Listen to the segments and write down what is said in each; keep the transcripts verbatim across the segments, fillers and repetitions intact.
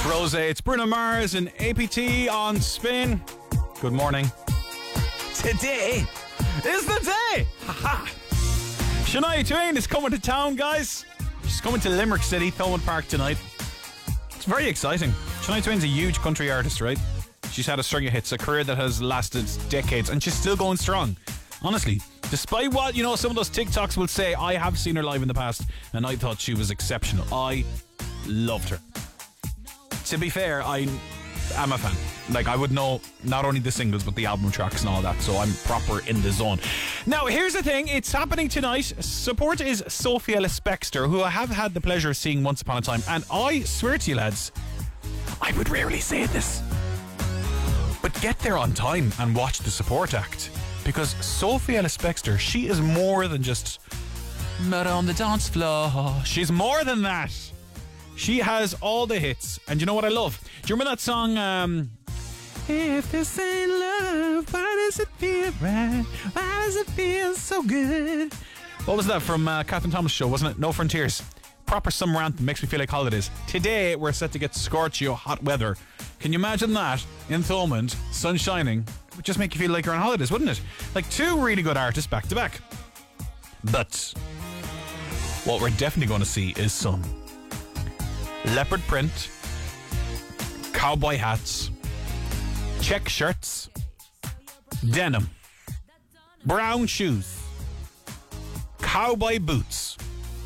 Rose, it's Bruno Mars and A P T on Spin. Good morning. Today is the day. Ha-ha. Shania Twain is coming to town, guys. She's coming to Limerick City, Thomond Park tonight. It's very exciting. Shania Twain's a huge country artist, right? She's had a string of hits, a career that has lasted decades, and she's still going strong. Honestly, despite what, you know, some of those TikToks will say, I have seen her live in the past, and I thought she was exceptional. I loved her. To be fair, I am a fan. Like, I would know not only the singles, but the album tracks and all that, so I'm proper in the zone. Now, here's the thing. It's happening tonight. Support is Sophie Ellis Bextor, who I have had the pleasure of seeing once upon a time, and I swear to you, lads, I would rarely say this, but get there on time and watch the support act, because Sophie Ellis Bextor, she is more than just not on the dance floor. She's more than that. She has all the hits. And you know what I love? Do you remember that song, um, If this ain't love, why does it feel right? Why does it feel so good? What was that from uh, Catherine Thomas' show, wasn't it? No Frontiers. Proper summer anthem, makes me feel like holidays. Today, we're set to get scorchio hot weather. Can you imagine that? In Thomond, sun shining. It would just make you feel like you're on holidays, wouldn't it? Like two really good artists back to back. But what we're definitely going to see is some leopard print, cowboy hats, check shirts, denim, brown shoes, cowboy boots.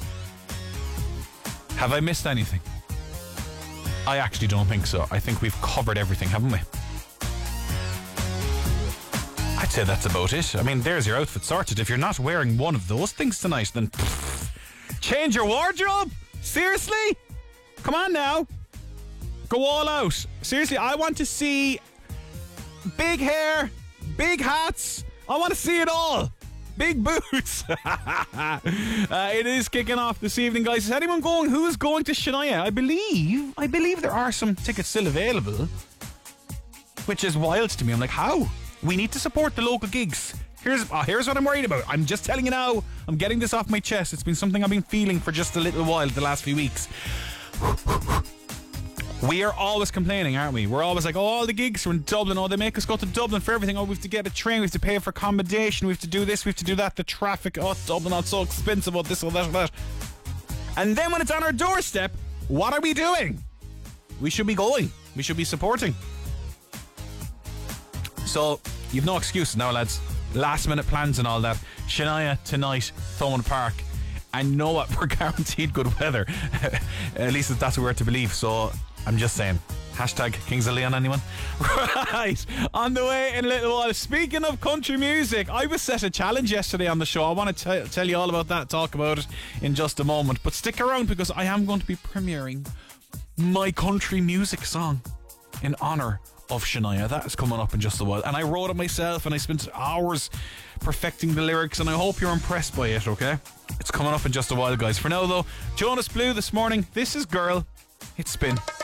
Have I missed anything? I actually don't think so. I think we've covered everything, haven't we? I'd say that's about it. I mean, there's your outfit sorted. If you're not wearing one of those things tonight, then pff, change your wardrobe? Seriously? Come on now. Go all out. Seriously, I want to see big hair, big hats. I want to see it all. Big boots. uh, it is kicking off this evening, guys. Is anyone going? Who's going to Shania? I believe, I believe there are some tickets still available, which is wild to me. I'm like, how? We need to support the local gigs. Here's uh, here's what I'm worried about. I'm just telling you now. I'm getting this off my chest. It's been something I've been feeling for just a little while the last few weeks. We are always complaining, aren't we? We're always like, oh, all the gigs are in Dublin. Oh, they make us go to Dublin for everything. Oh, we have to get a train. We have to pay for accommodation. We have to do this. We have to do that. The traffic. Oh, Dublin, oh, it's so expensive. Oh, this, oh, that, oh, that. And then when it's on our doorstep, what are we doing? We should be going. We should be supporting. So, you've no excuses now, lads. Last minute plans and all that. Shania tonight, Thomond Park. And you know what? We're guaranteed good weather. At least that's what we're to believe. So, I'm just saying. Hashtag Kings of Leon, anyone? Right. On the way in a little while. Speaking of country music, I was set a challenge yesterday on the show. I want to t- tell you all about that, talk about it in just a moment. But stick around because I am going to be premiering my country music song in honour of Shania. That is coming up in just a while. And I wrote it myself and I spent hours perfecting the lyrics and I hope you're impressed by it, okay? It's coming up in just a while, guys. For now, though, Jonas Blue this morning. This is Girl. It's Spin.